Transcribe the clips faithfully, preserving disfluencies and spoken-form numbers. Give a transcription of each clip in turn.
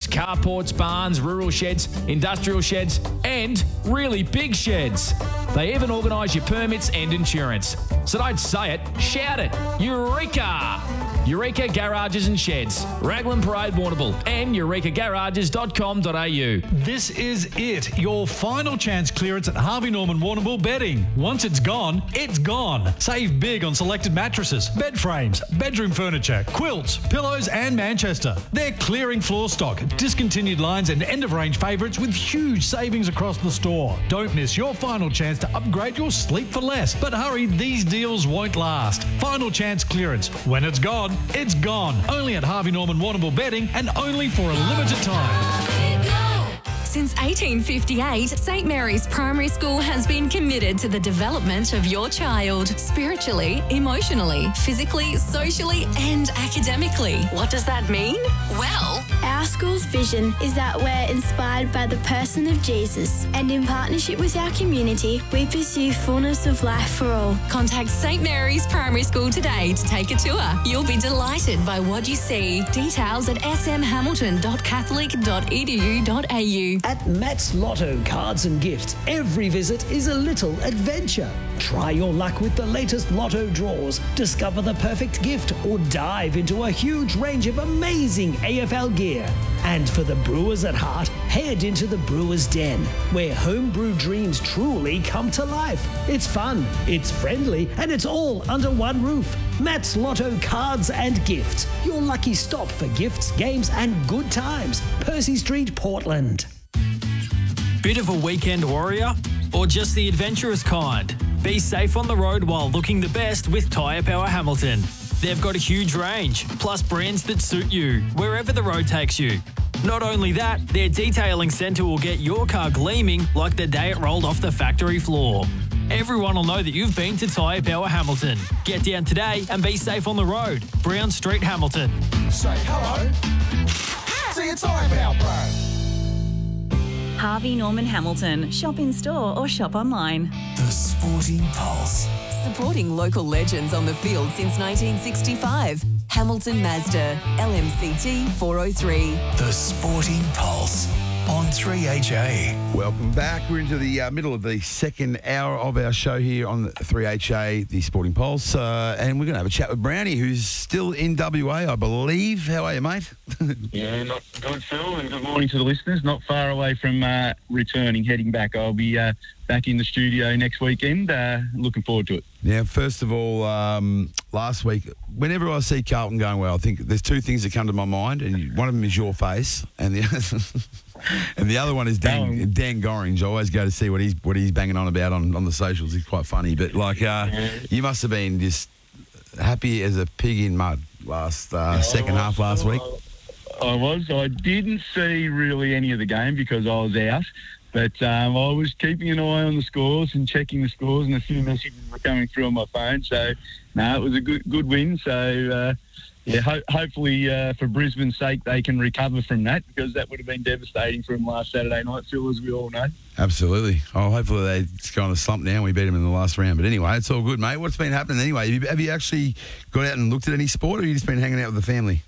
carports, barns, rural sheds, industrial sheds, and really big sheds. They even organise your permits and insurance. So don't say it, shout it. Eureka! Eureka Garages and Sheds, Raglan Parade, Warrnambool, and eureka garages dot com dot a u. This is it, your final chance clearance at Harvey Norman Warrnambool Bedding. Once it's gone, it's gone. Save big on selected mattresses, bed frames, bedroom furniture, quilts, pillows and Manchester. They're clearing floor stock, discontinued lines and end-of-range favourites with huge savings across the store. Don't miss your final chance to upgrade your sleep for less. But hurry, these deals won't last. Final chance clearance. When it's gone, it's gone. Only at Harvey Norman Warrnambool Bedding and only for a limited time. Since eighteen fifty-eight, St Mary's Primary School has been committed to the development of your child, spiritually, emotionally, physically, socially and academically. What does that mean? Well, our school's vision is that we're inspired by the person of Jesus, and in partnership with our community, we pursue fullness of life for all. Contact St Mary's Primary School today to take a tour. You'll be delighted by what you see. Details at s m hamilton dot catholic dot e d u dot a u. At Matt's Lotto Cards and Gifts, every visit is a little adventure. Try your luck with the latest Lotto draws, discover the perfect gift, or dive into a huge range of amazing A F L gear. And for the brewers at heart, head into the Brewers Den, where homebrew dreams truly come to life. It's fun, it's friendly, and it's all under one roof. Matt's Lotto Cards and Gifts, your lucky stop for gifts, games, and good times. Percy Street, Portland. Bit of a weekend warrior? Or just the adventurous kind? Be safe on the road while looking the best with Tyre Power Hamilton. They've got a huge range, plus brands that suit you, wherever the road takes you. Not only that, their detailing centre will get your car gleaming like the day it rolled off the factory floor. Everyone will know that you've been to Tyre Power Hamilton. Get down today and be safe on the road. Brown Street, Hamilton. Say hello to your Tyre Power Pro. Harvey Norman Hamilton. Shop in store or shop online. The Sporting Pulse. Supporting local legends on the field since nineteen sixty-five. Hamilton Mazda, L M C T four oh three. The Sporting Pulse on three H A. Welcome back. We're into the uh, middle of the second hour of our show here on three H A, the Sporting Pulse. Uh, and we're going to have a chat with Brownie, who's still in W A, I believe. How are you, mate? Yeah, not good, Phil, and good morning to the listeners. Not far away from uh, returning, heading back. I'll be uh, back in the studio next weekend. Uh, looking forward to it. Now, first of all, um, last week, whenever I see Carlton going well, I think there's two things that come to my mind, and one of them is your face, and the other, and the other one is Dan, Dan Gorringe. I always go to see what he's what he's banging on about on, on the socials. He's quite funny, but like, uh, you must have been just happy as a pig in mud last uh, yeah, second half last week. I was. I didn't see really any of the game because I was out. But um, I was keeping an eye on the scores and checking the scores, and a few messages were coming through on my phone. So, no, it was a good good win. So, uh, yeah, ho- hopefully uh, for Brisbane's sake, they can recover from that, because that would have been devastating for them last Saturday night, Phil, as we all know. Absolutely. Oh, hopefully they kind of slumped down. We beat them in the last round. But anyway, it's all good, mate. What's been happening anyway? Have you, have you actually got out and looked at any sport, or have you just been hanging out with the family?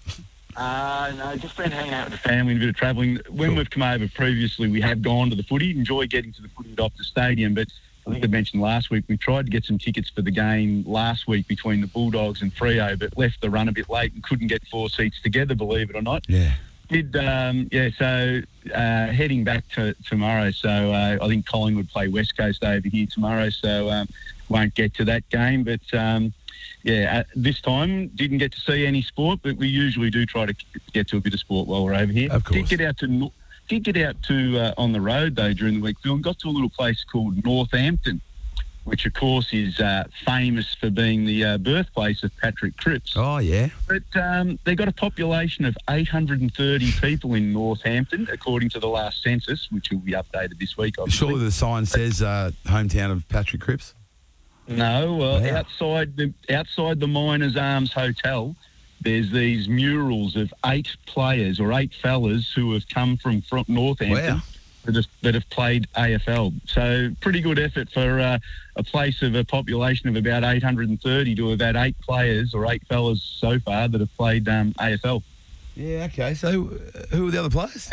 Uh, no, just been hanging out with the family and a bit of travelling. When sure. we've come over previously, we have gone to the footy. Enjoy getting to the footy at Optus Stadium, but I think I mentioned last week, we tried to get some tickets for the game last week between the Bulldogs and Freo, but left the run a bit late and couldn't get four seats together, believe it or not. Yeah. Did, um, yeah, so uh, heading back to tomorrow, so uh, I think Collingwood play West Coast over here tomorrow, so um, won't get to that game, but... Um, Yeah, uh, this time didn't get to see any sport, but we usually do try to get to a bit of sport while we're over here. Of course. Did get out to did get out to uh, on the road though during the week, Phil, and got to a little place called Northampton, which of course is uh, famous for being the uh, birthplace of Patrick Cripps. Oh yeah. But um, they got a population of eight hundred thirty people in Northampton, according to the last census, which will be updated this week. Obviously. Surely the sign says uh, hometown of Patrick Cripps. No, well, wow. outside the outside the Miners Arms Hotel, there's these murals of eight players or eight fellas who have come from, from Northampton wow. that, have, that have played A F L. So pretty good effort for uh, a place of a population of about eight hundred thirty to have had eight players or eight fellas so far that have played um, A F L. Yeah, okay. So who are the other players?